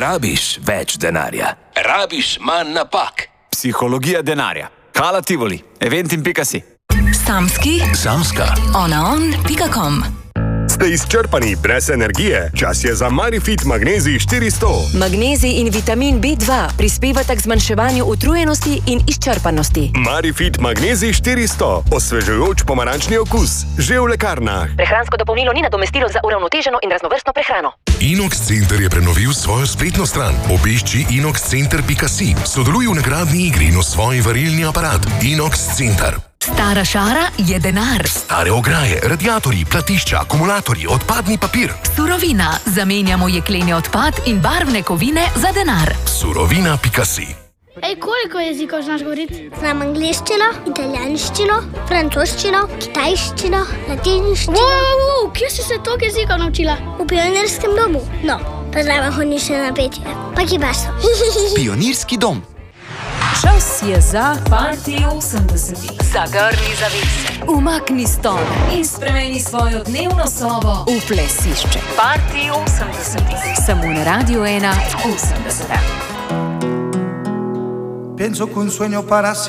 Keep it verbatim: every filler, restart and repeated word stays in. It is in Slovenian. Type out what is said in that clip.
rabiš več denarja, rabiš manj napak. Psihologija denarja. Kala Tivoli, eventim pika si. Samski, Samska, onaon pika com. Ste izčrpani brez energije? Čas je za Marifit Magnezij štiristo. Magnezij in vitamin B dva prispevata k zmanjševanju utrujenosti in izčrpanosti. Marifit Magnezij štiristo. Osvežujoč pomarančni okus. Že v lekarnah. Prehransko dopolnilo ni nadomestilo za uravnoteženo in raznovrstno prehrano. Inox Center je prenovil svojo spletno stran. Obišči inox center pika si. Sodeluj v nagradni igri in osvoji varilni aparat. Inox Center. Stara šara je denar. Stare ograje, radiatorji, platišča, akumulatorji, odpadni papir. Surovina. Zamenjamo jekleni odpad in barvne kovine za denar. Surovina pika si. Ej, koliko jezikov znaš govoriti? Znam angliščino, italijanščino, francoščino, kitajščino, latinščino. Wow, wow, kje si se toliko jezikov naučila? V pionirskem domu. No, pa zraven hodi še na petje. Pa kibaso. Pionirski dom. Čas je za Party osemdesetih. Zagrni zavese. Umakni stol in spremeni svojo dnevno sobo v plesišče. Party osemdesetih. Samo na Radio ena osemdeset. Pienso que un sueño para